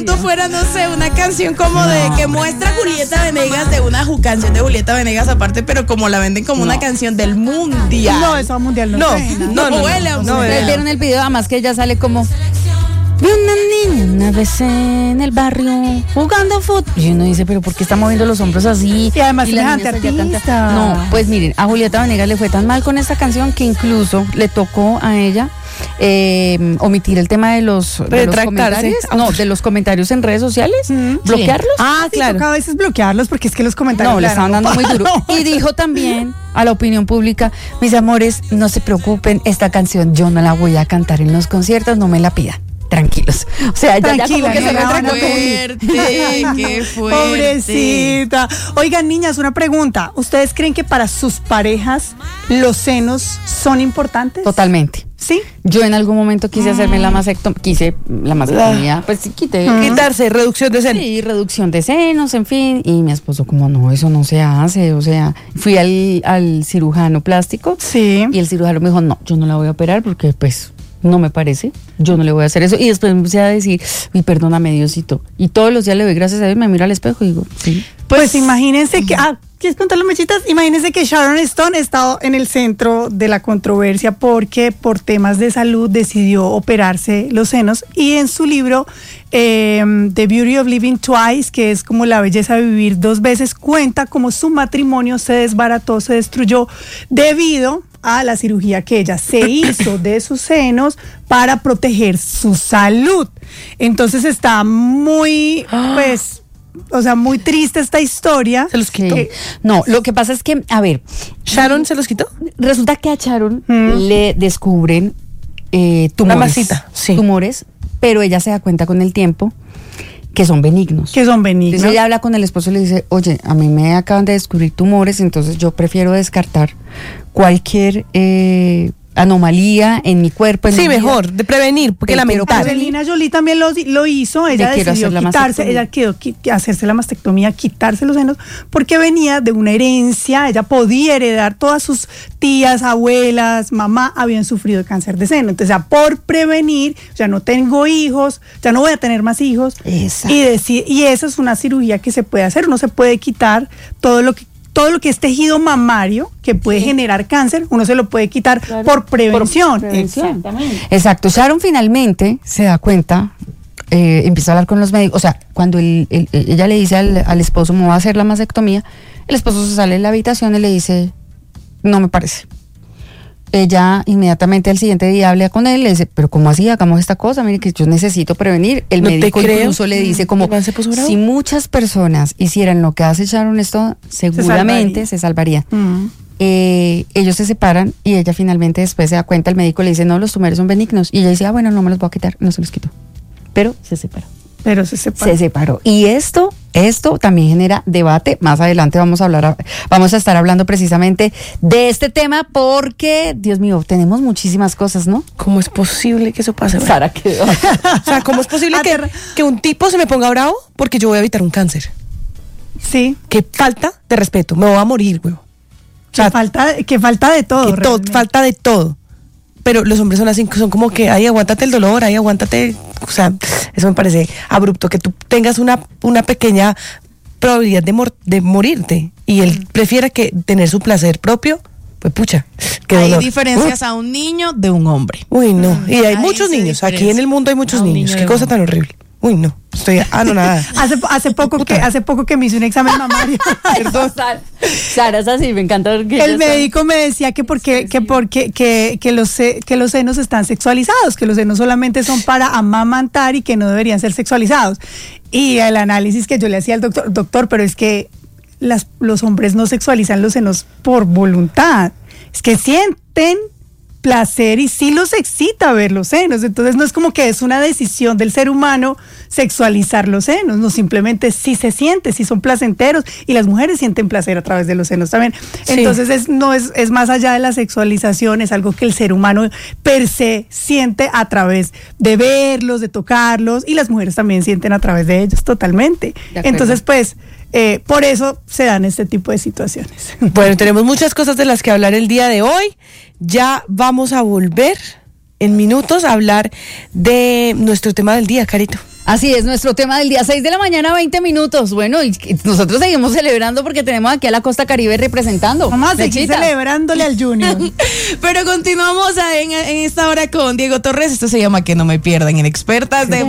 pronto fuera, no sé, una canción como de que muestra Julieta Venegas, de una canción de Julieta Venegas aparte, pero como la venden como una canción del mundial. No, esa mundial no suena. No. Ustedes vieron el video, además que ella sale como... Vi una niña una vez en el barrio jugando fútbol. Y uno dice, pero ¿por qué está moviendo los hombros así? Y además la niña artista. No, pues miren, a Julieta Venegas le fue tan mal con esta canción que incluso le tocó a ella omitir el tema de los comentarios. No, de los comentarios en redes sociales. Bloquearlos. Claro. Toca a veces bloquearlos porque es que los comentarios... No, le estaban dando muy duro. Y dijo también a la opinión pública, mis amores, no se preocupen, esta canción yo no la voy a cantar en los conciertos, no me la pidan. Tranquilos. O sea, ya como que se me fuerte, qué fuerte. Pobrecita. Oigan, niñas, una pregunta. ¿Ustedes creen que para sus parejas los senos son importantes? Totalmente. ¿Sí? Yo en algún momento quise hacerme la mastectomía, pues sí, quité. Quitarse, reducción de senos. Sí, reducción de senos, en fin. Y mi esposo como, no, eso no se hace. O sea, fui al cirujano plástico. Sí. Y el cirujano me dijo, no, yo no la voy a operar porque pues... no me parece, yo no le voy a hacer eso. Y después empecé a decir, perdóname Diosito. Y todos los días le doy gracias a Dios, me miro al espejo y digo, sí. Pues imagínense que, ¿quieres contar las mechitas? Imagínense que Sharon Stone ha estado en el centro de la controversia porque por temas de salud decidió operarse los senos. Y en su libro, The Beauty of Living Twice, que es como la belleza de vivir dos veces, cuenta cómo su matrimonio se desbarató, se destruyó debido a la cirugía que ella se hizo de sus senos para proteger su salud. Entonces está muy, pues, o sea, muy triste esta historia. ¿Se los quitó? No, lo que pasa es que, a ver, ¿Sharon se los quitó? Resulta que a Sharon le descubren tumores. Masita, sí. Tumores, pero ella se da cuenta con el tiempo que son benignos. Entonces ella habla con el esposo y le dice, oye, a mí me acaban de descubrir tumores, entonces yo prefiero descartar cualquier anomalía en mi cuerpo. Sí, mejor, de prevenir, porque lamentar. Angelina Jolie también lo hizo, ella decidió quitarse, ella quiso hacerse la mastectomía, quitarse los senos, porque venía de una herencia, ella podía heredar, todas sus tías, abuelas, mamá habían sufrido de cáncer de seno, entonces ya por prevenir, ya no tengo hijos, ya no voy a tener más hijos, y esa es una cirugía que se puede hacer, uno se puede quitar todo lo que es tejido mamario que puede generar cáncer, uno se lo puede quitar por prevención. Exactamente. Exacto. Sharon finalmente se da cuenta, empieza a hablar con los médicos, o sea, cuando ella le dice al esposo, me voy a hacer la mastectomía, el esposo se sale de la habitación y le dice, no me parece. Ella inmediatamente al siguiente día habla con él, le dice, pero ¿cómo así? Hagamos esta cosa, mire que yo necesito prevenir. El médico incluso le dice como, si muchas personas hicieran lo que hace Sharon Stone, seguramente se salvarían. Ellos se separan y ella finalmente después se da cuenta, el médico le dice, no, los tumores son benignos. Y ella dice, bueno, no me los voy a quitar, no se los quito. Pero se separó. Se separó. Y esto también genera debate. Más adelante vamos a estar hablando precisamente de este tema porque, Dios mío, tenemos muchísimas cosas, ¿no? ¿Cómo es posible que eso pase? Sara quedó. O sea, ¿cómo es posible que un tipo se me ponga bravo porque yo voy a evitar un cáncer? Sí. Qué falta de respeto. Me voy a morir, güey. O sea, que falta de todo. Falta de todo. Pero los hombres son así, son como que, ay, aguántate el dolor, ay, aguántate. O sea, eso me parece abrupto, que tú tengas una pequeña probabilidad de morirte y él prefiera que tener su placer propio, pues pucha. Hay diferencias a un niño de un hombre. Uy, no. Y hay muchos niños. Aquí en el mundo hay muchos niños. Qué cosa tan horrible. Uy, no. Estoy anonadada. hace poco que me hice un examen mamario. Perdón. Sara es así, me encanta. El médico me decía que los senos están sexualizados, que los senos solamente son para amamantar y que no deberían ser sexualizados. Y el análisis que yo le hacía al doctor, pero es que los hombres no sexualizan los senos por voluntad. Es que sienten placer y sí los excita ver los senos, entonces no es como que es una decisión del ser humano sexualizar los senos, no, simplemente sí se siente, sí son placenteros y las mujeres sienten placer a través de los senos también, entonces es más allá de la sexualización, es algo que el ser humano per se siente a través de verlos, de tocarlos y las mujeres también sienten a través de ellos totalmente, entonces pues por eso se dan este tipo de situaciones. Bueno, tenemos muchas cosas de las que hablar el día de hoy. Ya vamos a volver en minutos a hablar de nuestro tema del día, Carito. Así es, nuestro tema del día, 6 de la mañana, 20 minutos. Bueno, y nosotros seguimos celebrando porque tenemos aquí a la Costa Caribe representando. Vamos a seguir Mechita. celebrándole al Junior. Pero continuamos en esta hora con Diego Torres. Esto se llama Que no me pierdan en Expertas de